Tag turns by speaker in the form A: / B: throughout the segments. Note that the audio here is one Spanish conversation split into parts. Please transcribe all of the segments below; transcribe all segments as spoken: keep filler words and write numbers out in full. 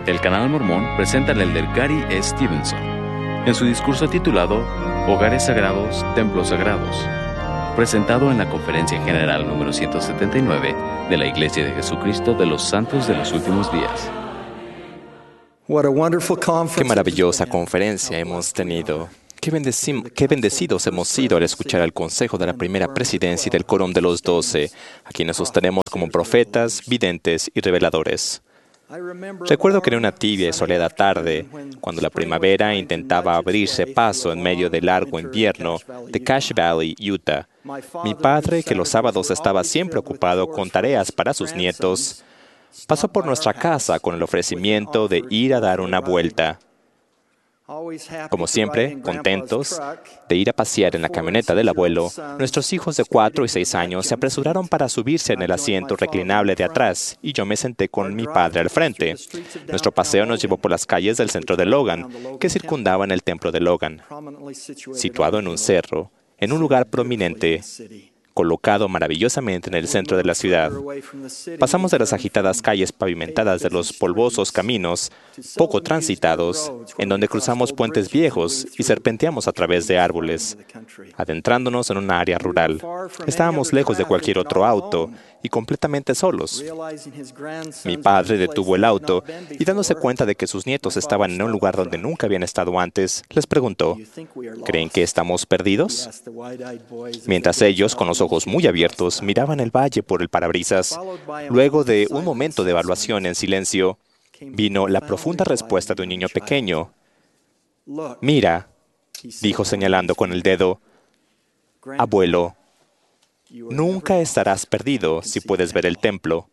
A: El Canal Mormón presenta al elder Gary E. Stevenson en su discurso titulado Hogares Sagrados, Templos Sagrados, presentado en la Conferencia General número ciento setenta y nueve de la Iglesia de Jesucristo de los Santos de los Últimos Días.
B: Qué maravillosa conferencia hemos tenido. Qué, bendeci- qué bendecidos hemos sido al escuchar el consejo de la primera presidencia y del quórum de los doce, a quienes sostenemos como profetas, videntes y reveladores. Recuerdo que en una tibia y soleada tarde, cuando la primavera intentaba abrirse paso en medio del largo invierno de Cache Valley, Utah, mi padre, que los sábados estaba siempre ocupado con tareas para sus nietos, pasó por nuestra casa con el ofrecimiento de ir a dar una vuelta. Como siempre, contentos de ir a pasear en la camioneta del abuelo, nuestros hijos de cuatro y seis años se apresuraron para subirse en el asiento reclinable de atrás y yo me senté con mi padre al frente. Nuestro paseo nos llevó por las calles del centro de Logan, que circundaban el templo de Logan, situado en un cerro, en un lugar prominente, colocado maravillosamente en el centro de la ciudad. Pasamos de las agitadas calles pavimentadas de los polvosos caminos, poco transitados, en donde cruzamos puentes viejos y serpenteamos a través de árboles, adentrándonos en una área rural. Estábamos lejos de cualquier otro auto y completamente solos. Mi padre detuvo el auto y, dándose cuenta de que sus nietos estaban en un lugar donde nunca habían estado antes, les preguntó, ¿creen que estamos perdidos? Mientras ellos, con los ojos muy abiertos, miraban el valle por el parabrisas, luego de un momento de evaluación en silencio, vino la profunda respuesta de un niño pequeño. «Mira», dijo señalando con el dedo, «abuelo, nunca estarás perdido si puedes ver el templo».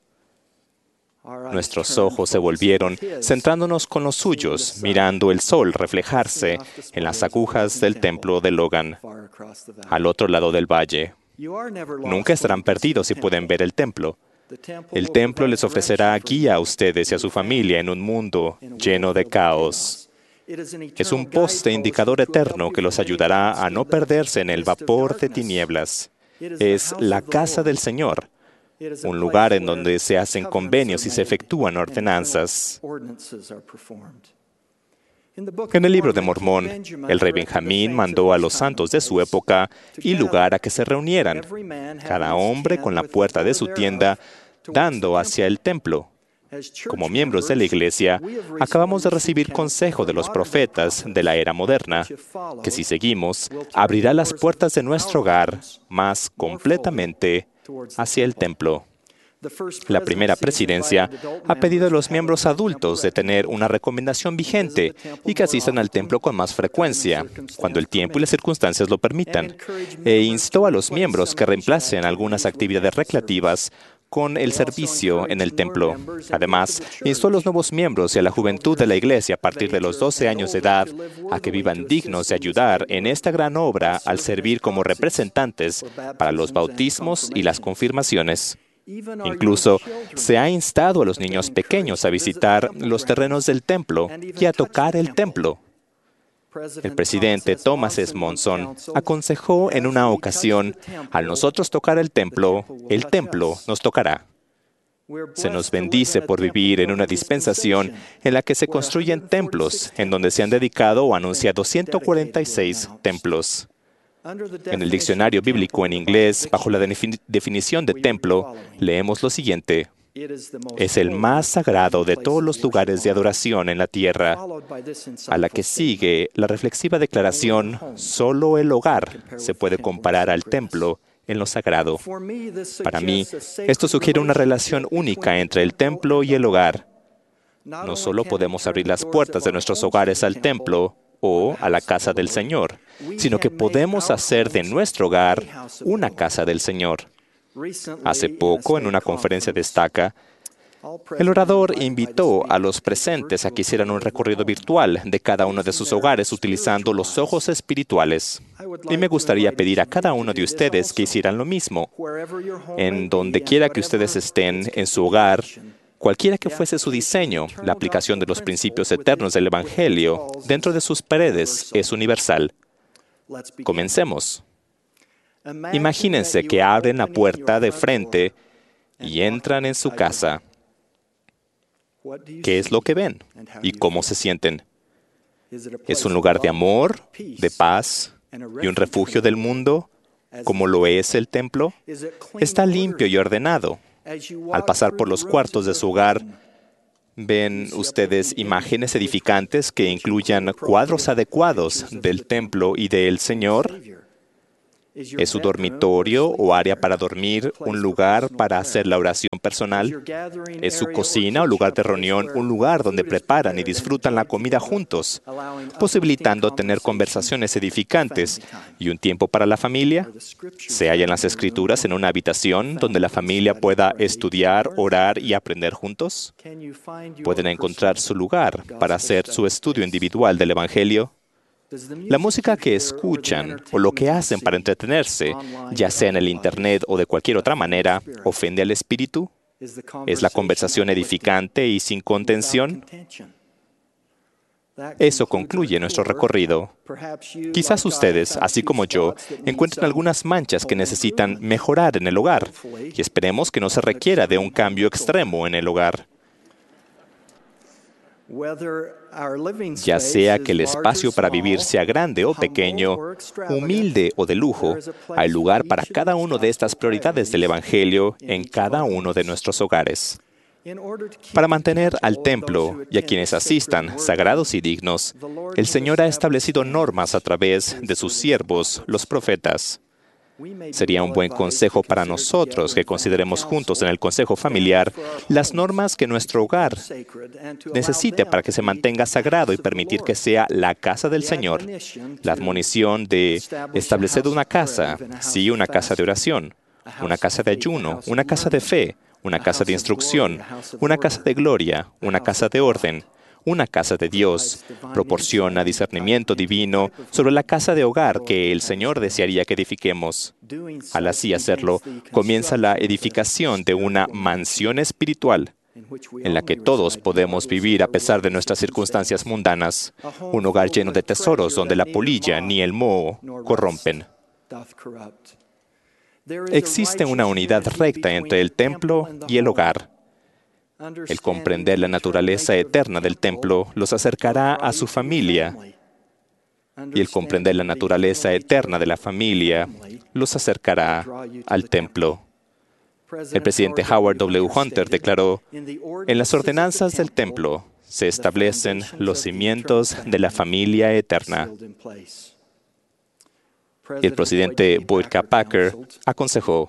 B: Nuestros ojos se volvieron, centrándonos con los suyos, mirando el sol reflejarse en las agujas del templo de Logan, al otro lado del valle. Nunca estarán perdidos si pueden ver el templo. El templo les ofrecerá guía a ustedes y a su familia en un mundo lleno de caos. Es un poste indicador eterno que los ayudará a no perderse en el vapor de tinieblas. Es la casa del Señor, un lugar en donde se hacen convenios y se efectúan ordenanzas. En el libro de Mormón, el rey Benjamín mandó a los santos de su época y lugar a que se reunieran, cada hombre con la puerta de su tienda, dando hacia el templo. Como miembros de la Iglesia, acabamos de recibir consejo de los profetas de la era moderna, que si seguimos, abrirá las puertas de nuestro hogar más completamente hacia el templo. La primera presidencia ha pedido a los miembros adultos de tener una recomendación vigente y que asistan al templo con más frecuencia, cuando el tiempo y las circunstancias lo permitan, e instó a los miembros que reemplacen algunas actividades recreativas con el servicio en el templo. Además, instó a los nuevos miembros y a la juventud de la Iglesia a partir de los doce años de edad a que vivan dignos de ayudar en esta gran obra al servir como representantes para los bautismos y las confirmaciones. Incluso se ha instado a los niños pequeños a visitar los terrenos del templo y a tocar el templo. El presidente Thomas S. Monson aconsejó en una ocasión, al nosotros tocar el templo, el templo nos tocará. Se nos bendice por vivir en una dispensación en la que se construyen templos, en donde se han dedicado o anunciado ciento cuarenta y seis templos. En el diccionario bíblico en inglés, bajo la defini- definición de templo, leemos lo siguiente. Es el más sagrado de todos los lugares de adoración en la tierra, a la que sigue la reflexiva declaración, solo el hogar se puede comparar al templo en lo sagrado. Para mí, esto sugiere una relación única entre el templo y el hogar. No solo podemos abrir las puertas de nuestros hogares al templo o a la casa del Señor, sino que podemos hacer de nuestro hogar una casa del Señor. Hace poco, en una conferencia de estaca, el orador invitó a los presentes a que hicieran un recorrido virtual de cada uno de sus hogares utilizando los ojos espirituales. Y me gustaría pedir a cada uno de ustedes que hicieran lo mismo. En donde quiera que ustedes estén en su hogar, cualquiera que fuese su diseño, la aplicación de los principios eternos del Evangelio dentro de sus paredes es universal. Comencemos. Imagínense que abren la puerta de frente y entran en su casa. ¿Qué es lo que ven y cómo se sienten? ¿Es un lugar de amor, de paz y un refugio del mundo, como lo es el templo? ¿Está limpio y ordenado? Al pasar por los cuartos de su hogar, ¿ven ustedes imágenes edificantes que incluyan cuadros adecuados del templo y del Señor? ¿Es su dormitorio o área para dormir un lugar para hacer la oración personal? ¿Es su cocina o lugar de reunión un lugar donde preparan y disfrutan la comida juntos, posibilitando tener conversaciones edificantes y un tiempo para la familia? ¿Se hallan las Escrituras en una habitación donde la familia pueda estudiar, orar y aprender juntos? ¿Pueden encontrar su lugar para hacer su estudio individual del Evangelio? La música que escuchan o lo que hacen para entretenerse, ya sea en el Internet o de cualquier otra manera, ¿ofende al espíritu? ¿Es la conversación edificante y sin contención? Eso concluye nuestro recorrido. Quizás ustedes, así como yo, encuentren algunas manchas que necesitan mejorar en el hogar, y esperemos que no se requiera de un cambio extremo en el hogar. Ya sea que el espacio para vivir sea grande o pequeño, humilde o de lujo, hay lugar para cada una de estas prioridades del Evangelio en cada uno de nuestros hogares. Para mantener al templo y a quienes asistan sagrados y dignos, el Señor ha establecido normas a través de sus siervos, los profetas. Sería un buen consejo para nosotros que consideremos juntos en el consejo familiar las normas que nuestro hogar necesite para que se mantenga sagrado y permitir que sea la casa del Señor. La admonición de establecer una casa, sí, una casa de oración, una casa de ayuno, una casa de fe, una casa de instrucción, una casa de gloria, una casa de orden, una casa de Dios, proporciona discernimiento divino sobre la casa de hogar que el Señor desearía que edifiquemos. Al así hacerlo, comienza la edificación de una mansión espiritual en la que todos podemos vivir a pesar de nuestras circunstancias mundanas, un hogar lleno de tesoros donde la polilla ni el moho corrompen. Existe una unidad recta entre el templo y el hogar. El comprender la naturaleza eterna del templo los acercará a su familia, y el comprender la naturaleza eterna de la familia los acercará al templo. El presidente Howard W. Hunter declaró: "En las ordenanzas del templo se establecen los cimientos de la familia eterna". Y el presidente Boyd K. Packer aconsejó: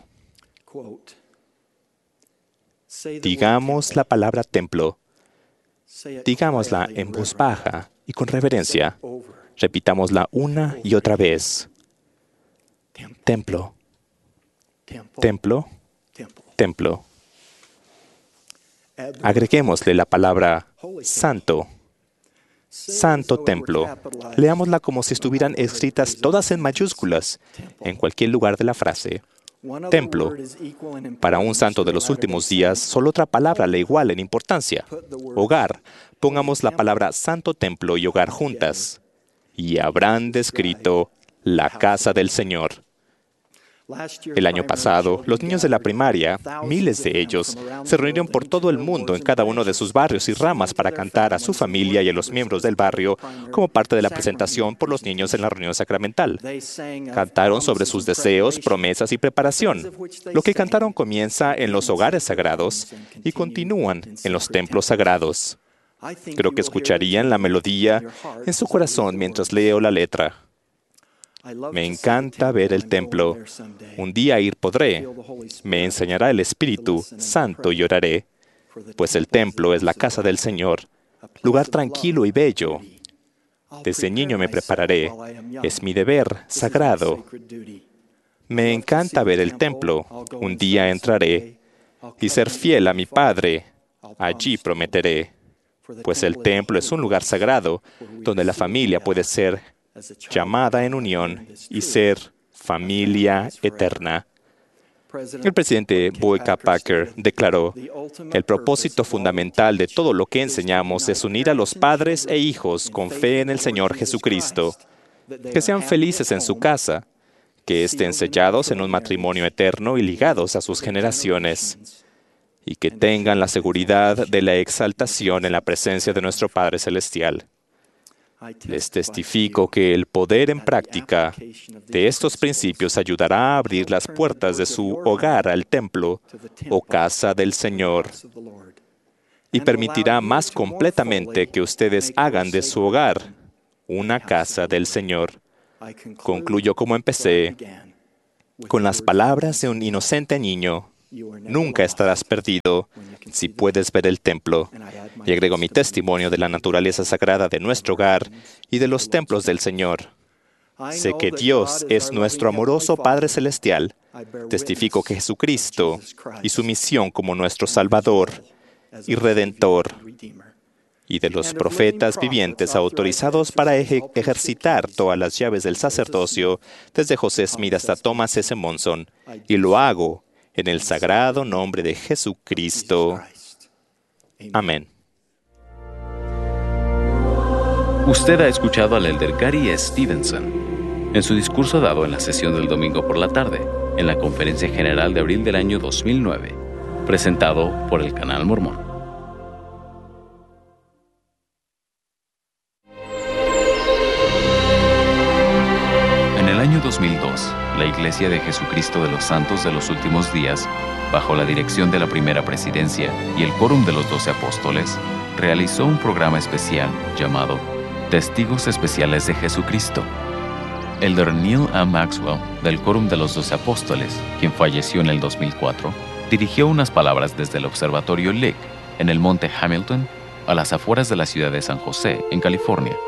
B: digamos la palabra templo, digámosla en voz baja y con reverencia. Repitámosla una y otra vez. Templo, templo, templo. Agreguémosle la palabra santo, santo templo. Leámosla como si estuvieran escritas todas en mayúsculas en cualquier lugar de la frase. Templo. Para un santo de los últimos días, solo otra palabra le iguala en importancia. Hogar. Pongamos la palabra santo templo y hogar juntas. Y habrán descrito la casa del Señor. El año pasado, los niños de la primaria, miles de ellos, se reunieron por todo el mundo en cada uno de sus barrios y ramas para cantar a su familia y a los miembros del barrio como parte de la presentación por los niños en la reunión sacramental. Cantaron sobre sus deseos, promesas y preparación. Lo que cantaron comienza en los hogares sagrados y continúan en los templos sagrados. Creo que escucharían la melodía en su corazón mientras leo la letra. Me encanta ver el templo. Un día ir podré. Me enseñará el Espíritu Santo y oraré, pues el templo es la casa del Señor, lugar tranquilo y bello. Desde niño me prepararé. Es mi deber sagrado. Me encanta ver el templo. Un día entraré y ser fiel a mi Padre. Allí prometeré, pues el templo es un lugar sagrado donde la familia puede ser llamada en unión y ser familia eterna. El presidente Boyd K. Packer declaró: el propósito fundamental de todo lo que enseñamos es unir a los padres e hijos con fe en el Señor Jesucristo, que sean felices en su casa, que estén sellados en un matrimonio eterno y ligados a sus generaciones, y que tengan la seguridad de la exaltación en la presencia de nuestro Padre Celestial. Les testifico que el poder en práctica de estos principios ayudará a abrir las puertas de su hogar al templo o casa del Señor y permitirá más completamente que ustedes hagan de su hogar una casa del Señor. Concluyo como empecé, con las palabras de un inocente niño: nunca estarás perdido si puedes ver el templo. Y agrego mi testimonio de la naturaleza sagrada de nuestro hogar y de los templos del Señor. Sé que Dios es nuestro amoroso Padre Celestial. Testifico que Jesucristo y su misión como nuestro Salvador y Redentor, y de los profetas vivientes autorizados para eje- ejercitar todas las llaves del sacerdocio, desde José Smith hasta Thomas S. Monson, y lo hago en el sagrado nombre de Jesucristo. Amén.
A: Usted ha escuchado al elder Gary S. Stevenson en su discurso dado en la sesión del domingo por la tarde, en la Conferencia General de abril del año dos mil nueve, presentado por el Canal Mormón. En el año dos mil dos, la Iglesia de Jesucristo de los Santos de los Últimos Días, bajo la dirección de la Primera Presidencia y el Quórum de los Doce Apóstoles, realizó un programa especial llamado Testigos Especiales de Jesucristo. Elder Neil A. Maxwell, del Quórum de los Doce Apóstoles, quien falleció en el dos mil cuatro, dirigió unas palabras desde el Observatorio Lick, en el Monte Hamilton, a las afueras de la ciudad de San José, en California.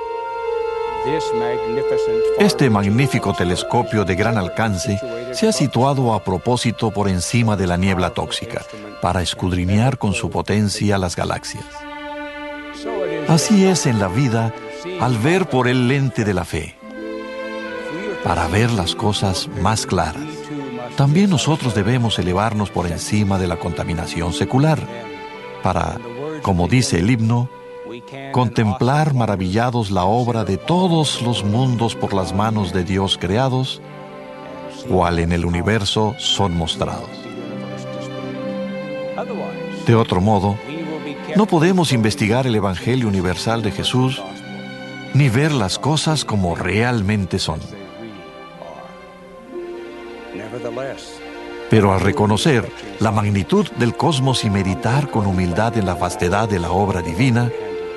C: Este magnífico telescopio de gran alcance se ha situado a propósito por encima de la niebla tóxica para escudriñar con su potencia las galaxias. Así es en la vida al ver por el lente de la fe, para ver las cosas más claras. También nosotros debemos elevarnos por encima de la contaminación secular para, como dice el himno, contemplar maravillados la obra de todos los mundos por las manos de Dios creados, cual en el universo son mostrados. De otro modo, no podemos investigar el Evangelio universal de Jesús ni ver las cosas como realmente son. Pero al reconocer la magnitud del cosmos y meditar con humildad en la vastedad de la obra divina,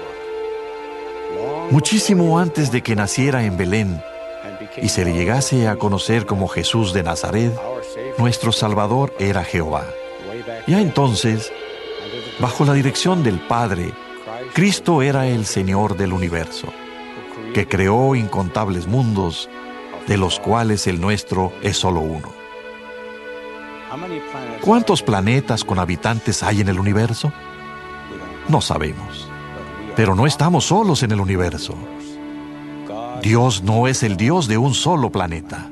C: muchísimo antes de que naciera en Belén y se le llegase a conocer como Jesús de Nazaret, nuestro Salvador era Jehová. Ya entonces, bajo la dirección del Padre, Cristo era el Señor del universo, que creó incontables mundos, de los cuales el nuestro es solo uno. ¿Cuántos planetas con habitantes hay en el universo? No sabemos. Pero no estamos solos en el universo. Dios no es el Dios de un solo planeta.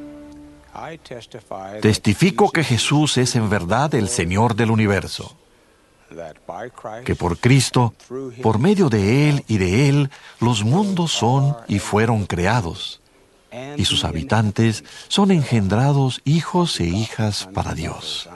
C: Testifico que Jesús es en verdad el Señor del universo, que por Cristo, por medio de Él y de Él, los mundos son y fueron creados, y sus habitantes son engendrados hijos e hijas para Dios.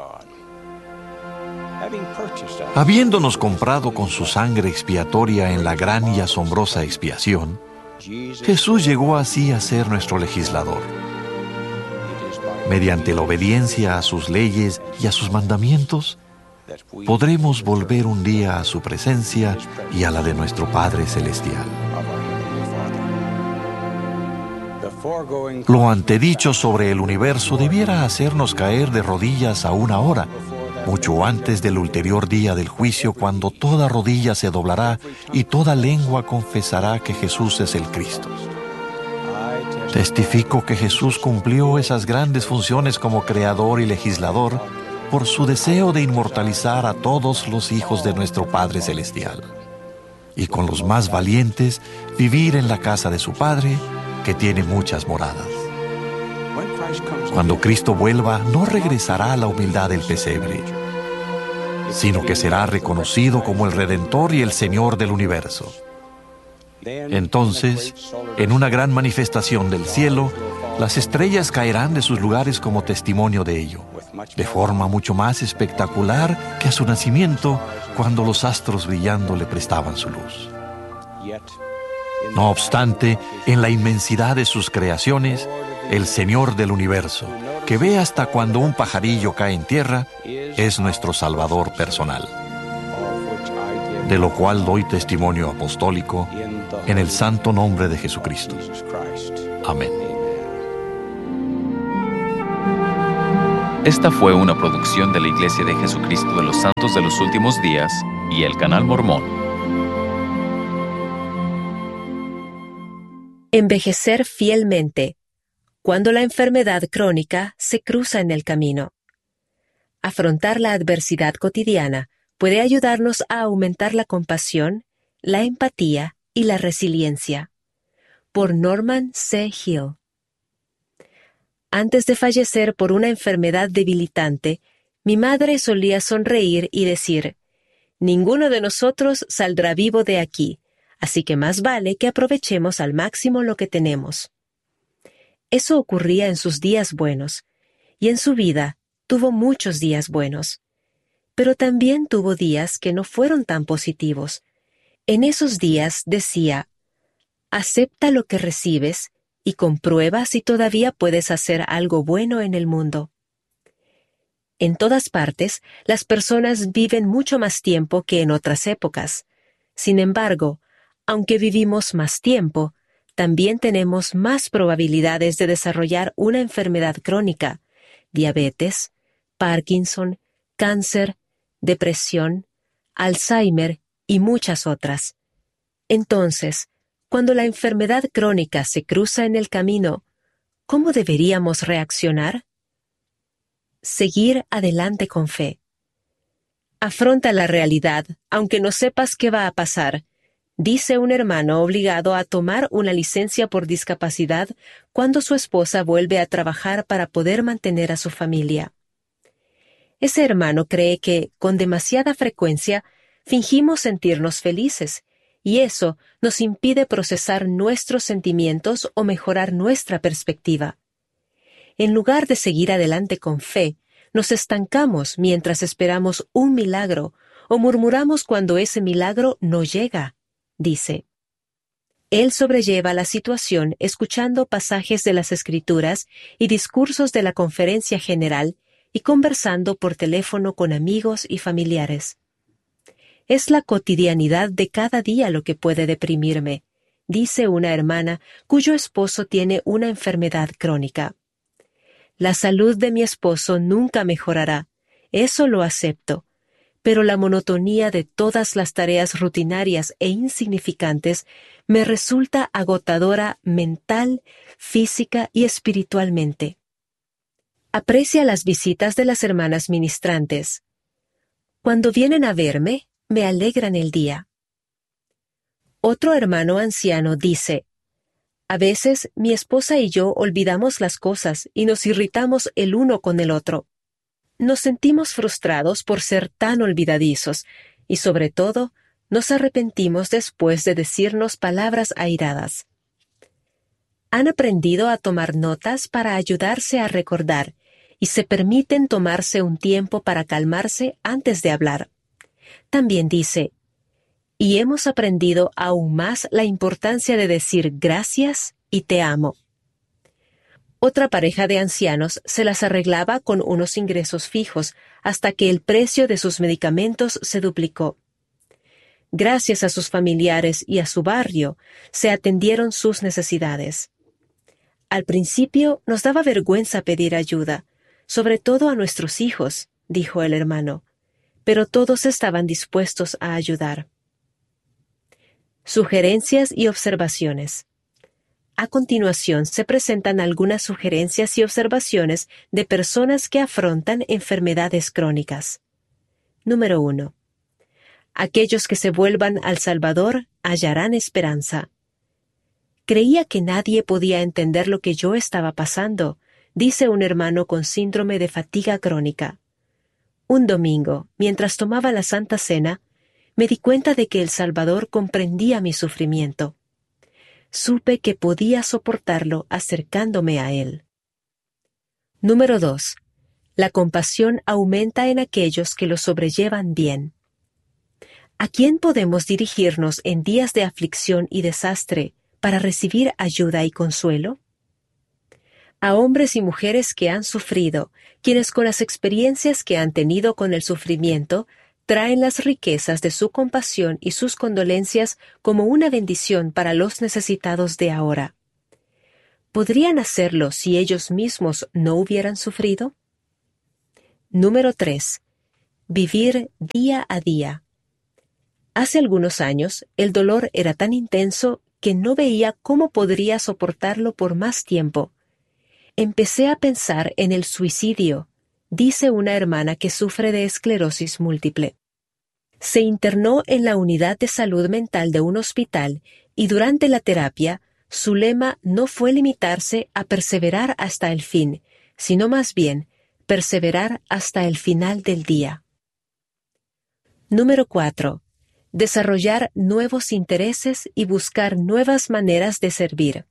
C: Habiéndonos comprado con su sangre expiatoria en la gran y asombrosa expiación, Jesús llegó así a ser nuestro legislador. Mediante la obediencia a sus leyes y a sus mandamientos, podremos volver un día a su presencia y a la de nuestro Padre Celestial. Lo antedicho sobre el universo debiera hacernos caer de rodillas aún ahora, mucho antes del ulterior día del juicio, cuando toda rodilla se doblará y toda lengua confesará que Jesús es el Cristo. Testifico que Jesús cumplió esas grandes funciones como creador y legislador por su deseo de inmortalizar a todos los hijos de nuestro Padre Celestial, y con los más valientes vivir en la casa de su Padre, que tiene muchas moradas. Cuando Cristo vuelva, no regresará a la humildad del pesebre, sino que será reconocido como el Redentor y el Señor del universo. Entonces, en una gran manifestación del cielo, las estrellas caerán de sus lugares como testimonio de ello, de forma mucho más espectacular que a su nacimiento, cuando los astros brillando le prestaban su luz. No obstante, en la inmensidad de sus creaciones, el Señor del universo, que ve hasta cuando un pajarillo cae en tierra, es nuestro Salvador personal, de lo cual doy testimonio apostólico en el santo nombre de Jesucristo. Amén.
A: Esta fue una producción de la Iglesia de Jesucristo de los Santos de los Últimos Días y el Canal Mormón.
D: Envejecer fielmente, cuando la enfermedad crónica se cruza en el camino. Afrontar la adversidad cotidiana puede ayudarnos a aumentar la compasión, la empatía y la resiliencia. Por Norman C. Hill. Antes de fallecer por una enfermedad debilitante, mi madre solía sonreír y decir: «Ninguno de nosotros saldrá vivo de aquí, así que más vale que aprovechemos al máximo lo que tenemos». Eso ocurría en sus días buenos, y en su vida tuvo muchos días buenos. Pero también tuvo días que no fueron tan positivos. En esos días decía: «Acepta lo que recibes y comprueba si todavía puedes hacer algo bueno en el mundo». En todas partes, las personas viven mucho más tiempo que en otras épocas. Sin embargo, aunque vivimos más tiempo, también tenemos más probabilidades de desarrollar una enfermedad crónica, diabetes, Parkinson, cáncer, depresión, Alzheimer y muchas otras. Entonces, cuando la enfermedad crónica se cruza en el camino, ¿cómo deberíamos reaccionar? Seguir adelante con fe. Afronta la realidad, aunque no sepas qué va a pasar, dice un hermano obligado a tomar una licencia por discapacidad cuando su esposa vuelve a trabajar para poder mantener a su familia. Ese hermano cree que, con demasiada frecuencia, fingimos sentirnos felices, y eso nos impide procesar nuestros sentimientos o mejorar nuestra perspectiva. En lugar de seguir adelante con fe, nos estancamos mientras esperamos un milagro o murmuramos cuando ese milagro no llega, dice. Él sobrelleva la situación escuchando pasajes de las Escrituras y discursos de la Conferencia General y conversando por teléfono con amigos y familiares. Es la cotidianidad de cada día lo que puede deprimirme, dice una hermana cuyo esposo tiene una enfermedad crónica. La salud de mi esposo nunca mejorará, eso lo acepto, pero la monotonía de todas las tareas rutinarias e insignificantes me resulta agotadora mental, física y espiritualmente. Aprecia las visitas de las hermanas ministrantes. Cuando vienen a verme, me alegran el día. Otro hermano anciano dice: «A veces mi esposa y yo olvidamos las cosas y nos irritamos el uno con el otro. Nos sentimos frustrados por ser tan olvidadizos y, sobre todo, nos arrepentimos después de decirnos palabras airadas». Han aprendido a tomar notas para ayudarse a recordar y se permiten tomarse un tiempo para calmarse antes de hablar. También dice: «Y hemos aprendido aún más la importancia de decir gracias y te amo». Otra pareja de ancianos se las arreglaba con unos ingresos fijos hasta que el precio de sus medicamentos se duplicó. Gracias a sus familiares y a su barrio, se atendieron sus necesidades. Al principio nos daba vergüenza pedir ayuda, sobre todo a nuestros hijos, dijo el hermano, pero todos estaban dispuestos a ayudar. Sugerencias y observaciones. A continuación se presentan algunas sugerencias y observaciones de personas que afrontan enfermedades crónicas. Número uno. Aquellos que se vuelvan al Salvador hallarán esperanza. Creía que nadie podía entender lo que yo estaba pasando, dice un hermano con síndrome de fatiga crónica. Un domingo, mientras tomaba la Santa Cena, me di cuenta de que el Salvador comprendía mi sufrimiento. Supe que podía soportarlo acercándome a Él. Número dos. La compasión aumenta en aquellos que lo sobrellevan bien. ¿A quién podemos dirigirnos en días de aflicción y desastre para recibir ayuda y consuelo? A hombres y mujeres que han sufrido, quienes con las experiencias que han tenido con el sufrimiento, traen las riquezas de su compasión y sus condolencias como una bendición para los necesitados de ahora. ¿Podrían hacerlo si ellos mismos no hubieran sufrido? Número tres. Vivir día a día. Hace algunos años, el dolor era tan intenso que no veía cómo podría soportarlo por más tiempo. Empecé a pensar en el suicidio, dice una hermana que sufre de esclerosis múltiple. Se internó en la unidad de salud mental de un hospital y durante la terapia, su lema no fue limitarse a perseverar hasta el fin, sino más bien perseverar hasta el final del día. Número cuatro. Desarrollar nuevos intereses y buscar nuevas maneras de servir.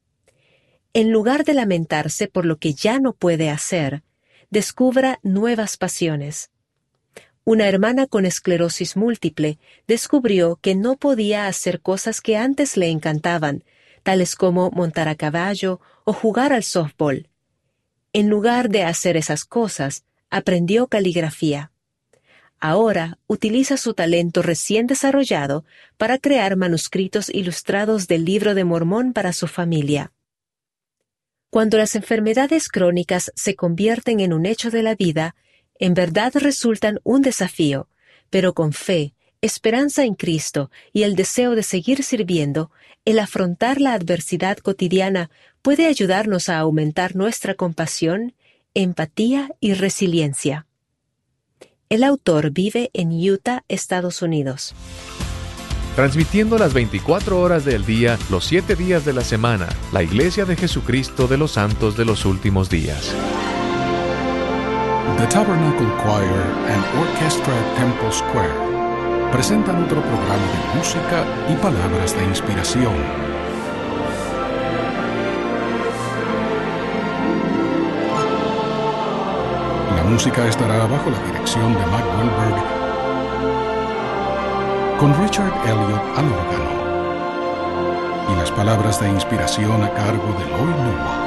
D: En lugar de lamentarse por lo que ya no puede hacer, descubra nuevas pasiones. Una hermana con esclerosis múltiple descubrió que no podía hacer cosas que antes le encantaban, tales como montar a caballo o jugar al softball. En lugar de hacer esas cosas, aprendió caligrafía. Ahora utiliza su talento recién desarrollado para crear manuscritos ilustrados del Libro de Mormón para su familia. Cuando las enfermedades crónicas se convierten en un hecho de la vida, en verdad resultan un desafío, pero con fe, esperanza en Cristo y el deseo de seguir sirviendo, el afrontar la adversidad cotidiana puede ayudarnos a aumentar nuestra compasión, empatía y resiliencia. El autor vive en Utah, Estados Unidos.
E: Transmitiendo las veinticuatro horas del día, los siete días de la semana, la Iglesia de Jesucristo de los Santos de los Últimos Días.
F: The Tabernacle Choir and Orchestra at Temple Square presentan otro programa de música y palabras de inspiración. La música estará bajo la dirección de Mac Wilberg, con Richard Elliot al órgano, y las palabras de inspiración a cargo de Lloyd Newell.